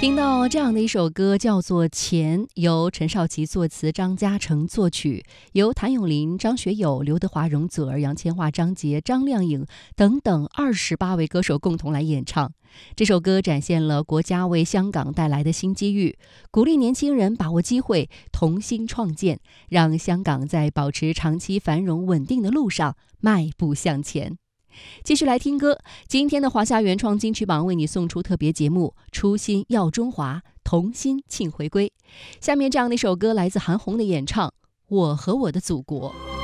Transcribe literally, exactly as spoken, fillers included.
听到这样的一首歌叫做《钱》，由陈少琪作词，张嘉诚作曲，由谭咏麟、张学友、刘德华、容祖儿、杨千嬅、张杰、张靓颖等等二十八位歌手共同来演唱。这首歌展现了国家为香港带来的新机遇，鼓励年轻人把握机会，同心创建，让香港在保持长期繁荣稳定的路上迈步向前。继续来听歌，今天的华夏原创金曲榜为你送出特别节目《初心耀中华，同心庆回归》。下面这样的一首歌来自韩红的演唱《我和我的祖国》。